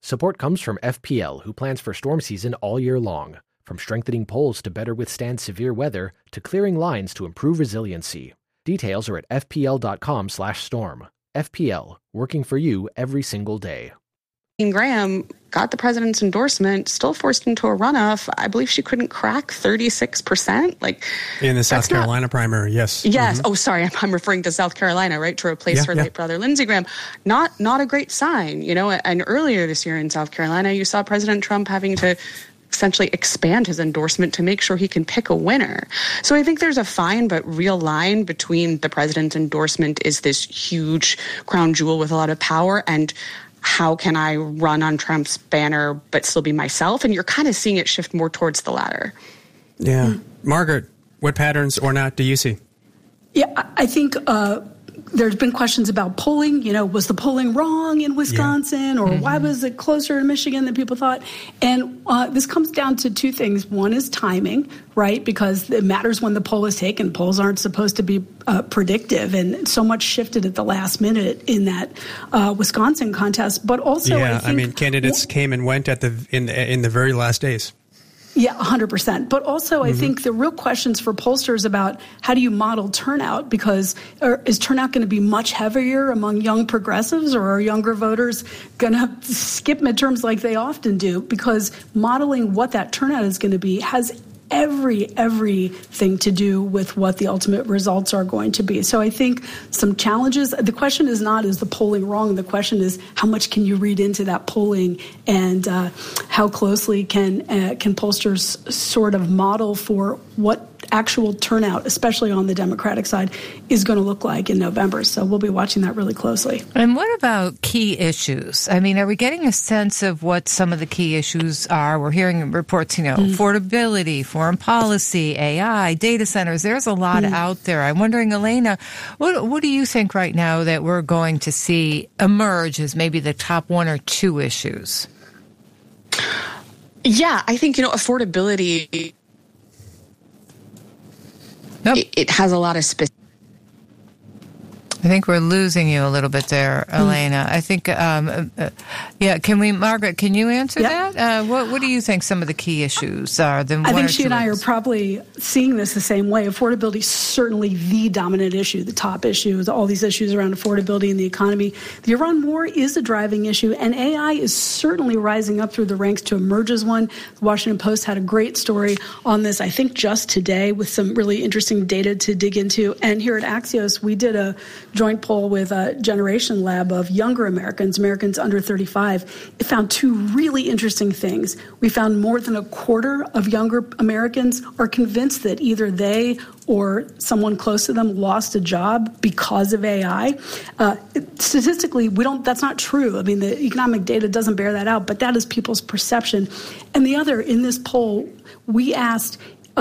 Support comes from FPL, who plans for storm season all year long. From strengthening poles to better withstand severe weather, to clearing lines to improve resiliency. Details are at fpl.com/storm. FPL, working for you every single day. Graham got the president's endorsement, still forced into a runoff. I believe she couldn't crack 36%. In the South Carolina primary, yes. Yes. Mm-hmm. Oh, sorry. I'm referring to South Carolina, right? To replace her late brother, Lindsey Graham. Not a great sign, And earlier this year in South Carolina, you saw President Trump having to essentially expand his endorsement to make sure he can pick a winner. So I think there's a fine but real line between the president's endorsement is this huge crown jewel with a lot of power and how can I run on Trump's banner but still be myself? And you're kind of seeing it shift more towards the latter. Yeah. Margaret, what patterns or not do you see? Yeah, I think there's been questions about polling. Was the polling wrong in Wisconsin or why was it closer to Michigan than people thought? And this comes down to two things. One is timing, right? Because it matters when the poll is taken. Polls aren't supposed to be predictive, and so much shifted at the last minute in that Wisconsin contest. But also, candidates came and went in the very last days. Yeah, 100%. But also, I think the real questions for pollsters about how do you model turnout, because is turnout going to be much heavier among young progressives, or are younger voters going to skip midterms like they often do? Because modeling what that turnout is going to be has everything to do with what the ultimate results are going to be. So I think some challenges. The question is not, is the polling wrong? The question is, how much can you read into that polling, and how closely can pollsters sort of model for what actual turnout, especially on the Democratic side, is going to look like in November. So we'll be watching that really closely. And what about key issues? Are we getting a sense of what some of the key issues are? We're hearing reports, affordability, foreign policy, AI, data centers. There's a lot out there. I'm wondering, Elena, what do you think right now that we're going to see emerge as maybe the top one or two issues? Yeah, I think, affordability, it has a lot of specific. I think we're losing you a little bit there, Elena. I think, Margaret, can you answer that? What do you think some of the key issues are? I think she and I are probably seeing this the same way. Affordability is certainly the dominant issue, the top issue, all these issues around affordability in the economy. The Iran war is a driving issue, and AI is certainly rising up through the ranks to emerge as one. The Washington Post had a great story on this, I think, just today, with some really interesting data to dig into. And here at Axios, we did a joint poll with a Generation Lab of younger Americans under 35. It found two really interesting things. We found more than a quarter of younger Americans are convinced that either they or someone close to them lost a job because of AI. Statistically, that's not true. The economic data doesn't bear that out, but that is people's perception. And the other, in this poll, we asked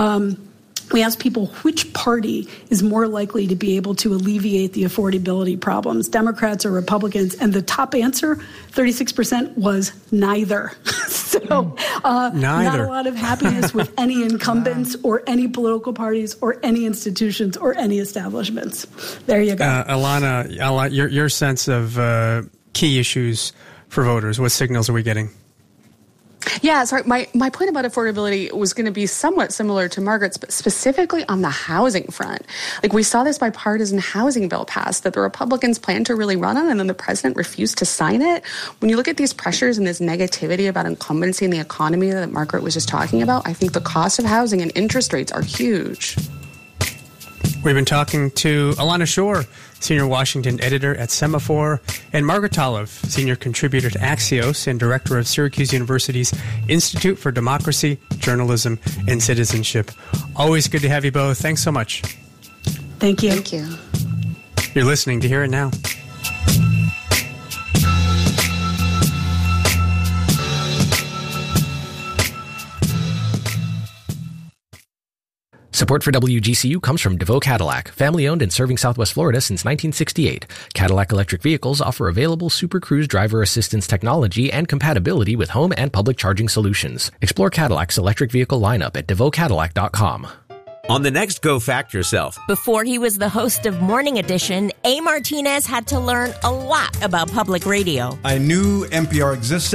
people which party is more likely to be able to alleviate the affordability problems, Democrats or Republicans, and the top answer, 36%, was neither. So not a lot of happiness with any incumbents or any political parties or any institutions or any establishments. There you go. Alana, your sense of key issues for voters, what signals are we getting? Yeah, sorry. My point about affordability was going to be somewhat similar to Margaret's, but specifically on the housing front. We saw this bipartisan housing bill passed that the Republicans planned to really run on, and then the president refused to sign it. When you look at these pressures and this negativity about incumbency in the economy that Margaret was just talking about, I think the cost of housing and interest rates are huge. We've been talking to Alana Shore, Senior Washington Editor at Semaphore, and Margaret Talev, Senior Contributor to Axios and Director of Syracuse University's Institute for Democracy, Journalism, and Citizenship. Always good to have you both. Thanks so much. Thank you. Thank you. You're listening to Hear It Now. Support for WGCU comes from DeVoe Cadillac, family-owned and serving Southwest Florida since 1968. Cadillac electric vehicles offer available Super Cruise driver assistance technology and compatibility with home and public charging solutions. Explore Cadillac's electric vehicle lineup at DeVoeCadillac.com. On the next Go Fact Yourself. Before he was the host of Morning Edition, A. Martinez had to learn a lot about public radio. I knew NPR existed.